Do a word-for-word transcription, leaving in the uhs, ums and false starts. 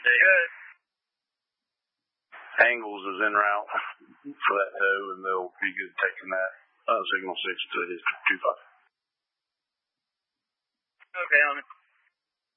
Very good. Angles is en route for that tow, and they'll be good taking that uh, signal six to his two five. Okay, on it.